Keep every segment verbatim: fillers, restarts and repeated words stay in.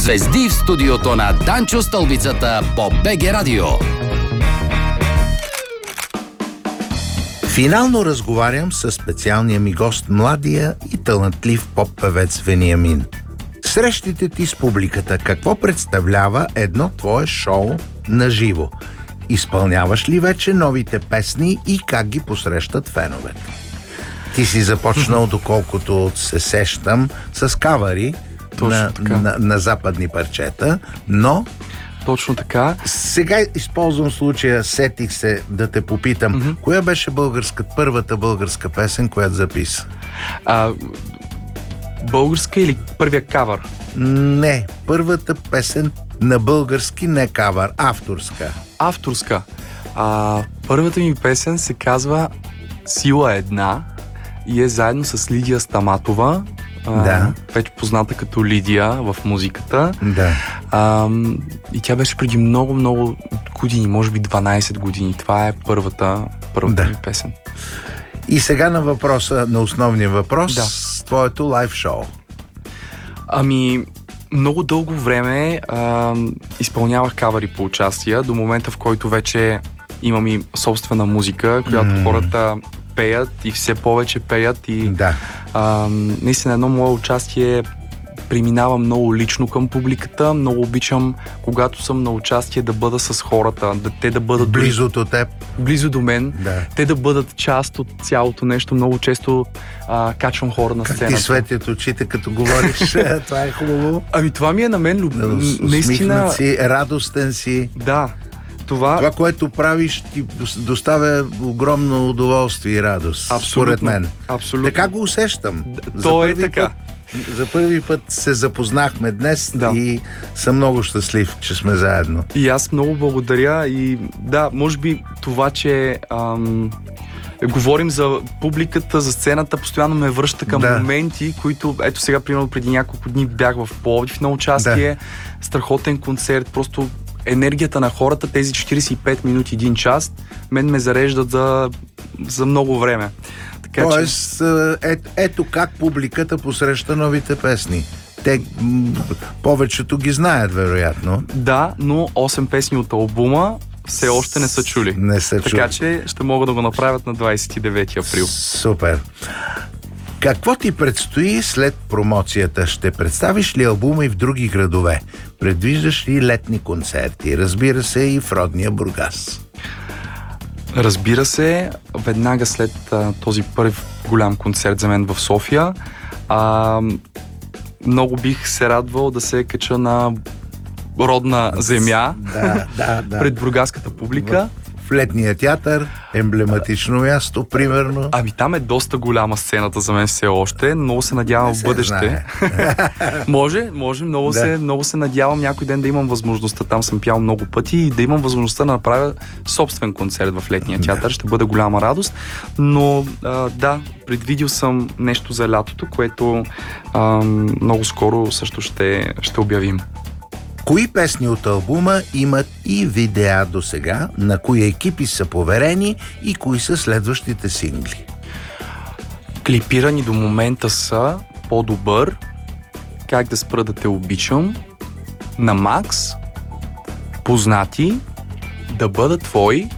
Звезди в студиото на Данчо Стълбицата по БГ Радио. Финално разговарям с специалния ми гост, младия и талантлив поп-певец Вениамин. Срещите ти с публиката, какво представлява едно твое шоу на живо? Изпълняваш ли вече новите песни и как ги посрещат феновете? Ти си започнал, доколкото се сещам, с кавари на, на, на западни парчета, но... Точно така. Сега използвам случая, сетих се да те попитам, mm-hmm. коя беше българска, първата българска песен, която записа? А, българска или първия кавър? Не, първата песен на български, не кавър, авторска. Авторска. А, първата ми песен се казва Сила една и е заедно с Лидия Стаматова. Да. Вече позната като Лидия в музиката. Да. А, и тя беше преди много-много години, може би дванайсет години. Това е първата, първата да. ми песен. И сега на въпроса, на основния въпрос, да. с твоето лайв шоу. Ами, много дълго време а, изпълнявах кавари по участия, до момента, в който вече имам и собствена музика, която mm. хората пеят и все повече пеят и да. а, наистина едно мое участие преминава много лично към публиката. Много обичам, когато съм на участие, да бъда с хората, да те да бъдат близо до теб, близо до мен, да. Те да бъдат част от цялото нещо. Много често а, качвам хора на сцената. Как ти светят очите, като говориш? Това е хубаво. Ами това ми е на мен люб... наистина си, радостен си. Да. Това... това, което правиш, ти доставя огромно удоволствие и радост. Абсолютно. Според мен. Абсолютно. Така го усещам. То е така. Път, за първи път се запознахме днес да. И съм много щастлив, че сме заедно. И аз много благодаря и да, може би това, че ам, говорим за публиката, за сцената, постоянно ме връща към да. моменти, които, ето сега, примерно преди няколко дни бях в Пловдив на участие, да. страхотен концерт, просто енергията на хората, тези четирийсет и пет минути, един час, мен ме зареждат за, за много време. Така, Тоест, че... е, ето как публиката посреща новите песни. Те м- повечето ги знаят, вероятно. Да, но осем песни от албума все още не са чули. Не са чули. Така че ще могат да го направят на двайсет и девети април. Супер. Какво ти предстои след промоцията? Ще представиш ли албума и в други градове? Предвиждаш ли летни концерти? Разбира се, и в родния Бургас. Разбира се, веднага след а, този първи голям концерт за мен в София, а, много бих се радвал да се кача на родна земя да, да, да. пред бургаската публика. В летния театър, емблематично място, примерно. Ами там е доста голяма сцената за мен все още. Много се надявам в бъдеще. може, може. Много, да. се, много се надявам някой ден да имам възможността. Там съм пял много пъти и да имам възможността да направя собствен концерт в летния театър. Да. Ще бъде голяма радост. Но а, да, предвидил съм нещо за лятото, което а, много скоро също ще, ще обявим. Кои песни от албума имат и видеа до сега, на кои екипи са поверени и кои са следващите сингли? Клипирани до момента са По-добър, Как да спра да те обичам, На Макс, Познати, Да бъда твой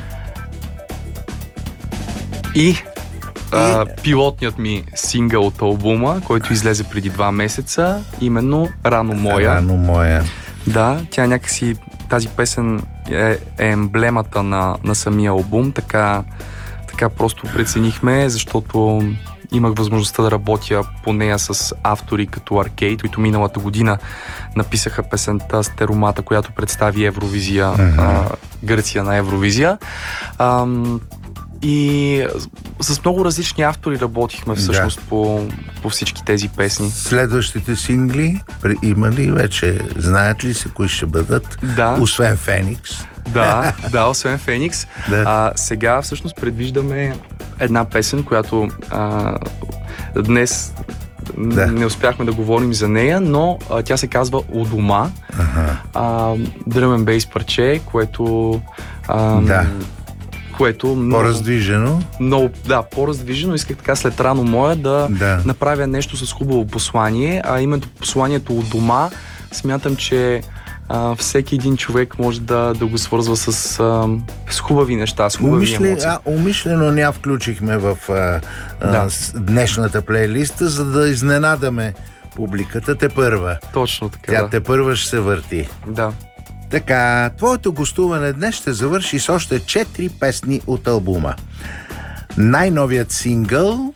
и а, пилотният ми сингъл от албума, който излезе преди два месеца, именно Рано моя. Рано моя. Да, тя някакси, тази песен е, е емблемата на, на самия албум, така, така просто преценихме, защото имах възможността да работя по нея с автори като Аркейд, които миналата година написаха песента Стеромата, която представи Евровизия, uh-huh. а, Гърция на Евровизия. А, и с много различни автори работихме всъщност да. по, по всички тези песни. Следващите сингли има ли вече? Знаят ли се кои ще бъдат? Да. Освен Феникс? Да, да, освен Феникс. Да. А, сега всъщност предвиждаме една песен, която а, днес да. не успяхме да говорим за нея, но а, тя се казва У дома. Ага. Дръм н бейс парче, което а, да. което много, по-раздвижено. Много, да, по-раздвижено. Исках така след Рано моя да, да. направя нещо с хубаво послание, а именно посланието У дома смятам, че а, всеки един човек може да, да го свързва с, а, с хубави неща, с хубави Умишлен, емоции. а, умишлено ня включихме в а, а, Да. с- днешната плейлиста, за да изненадаме публиката те първа. Точно така, Тя да. те първа ще се върти. да. Така, твоето гостуване днес ще завърши с още четири песни от албума. Най-новият сингъл,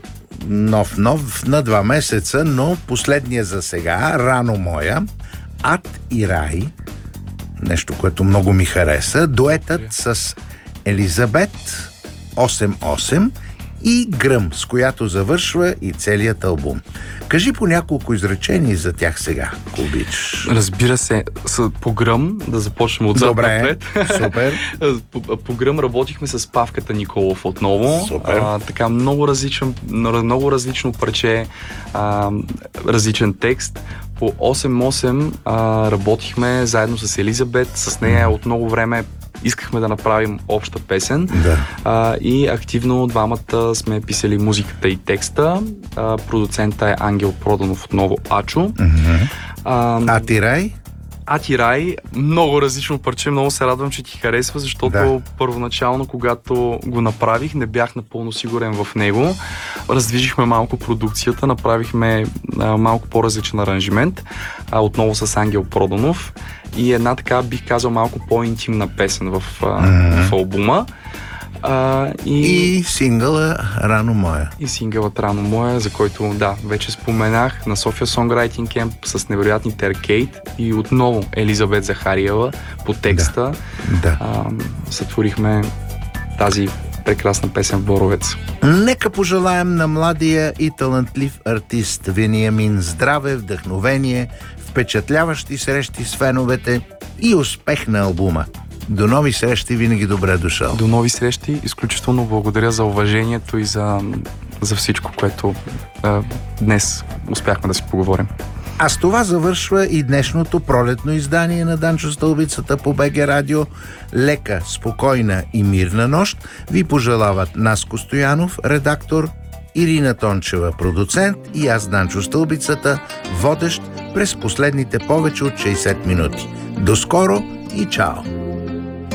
нов-нов на два месеца, но последния за сега, Рано моя, Ад и рай, нещо, което много ми хареса, дуетът с Елизабет осем осем и Гръм, с която завършва и целият албум. Кажи по няколко изречения за тях сега, ако обичаш. Разбира се, с, по Гръм, да започнем отзад Добре, напред. супер. По, по Гръм работихме с Павката Николов отново. Супер. А, така много, различен, много различно парче, а, различен текст. По осем осем а, работихме заедно с Елизабет. С нея от много време искахме да направим обща песен. Да. А, и активно двамата сме писали музиката и текста. А, продуцента е Ангел Проданов, отново Ачо. А, А ти рай? Ати Рай, много различно парче, много се радвам, че ти харесва, защото Да. първоначално, когато го направих, не бях напълно сигурен в него. Раздвижихме малко продукцията, направихме а, малко по-различен аранжимент, а, отново с Ангел Проданов и една така, бих казал, малко по-интимна песен в, а, Mm-hmm. в албума. А, и... И сингъла Рано моя. и сингълът Рано моя, за който, да, вече споменах, на София Songwriting Camp с невероятните Аркейд и отново Елизабет Захариева по текста. Да. А, сътворихме тази прекрасна песен в Боровец. Нека пожелаем на младия и талантлив артист Вениамин здраве, вдъхновение, впечатляващи срещи с феновете и успех на албума. До нови срещи, винаги добре дошъл. До нови срещи, изключително благодаря за уважението и за, за всичко, което а, днес успяхме да си поговорим. А с това завършва и днешното пролетно издание на Данчо Стълбицата по БГ Радио. Лека, спокойна и мирна нощ ви пожелават Наско Стоянов, редактор, Ирина Тончева, продуцент, и аз, Данчо Стълбицата, водещ през последните повече от шейсет минути. До скоро и чао!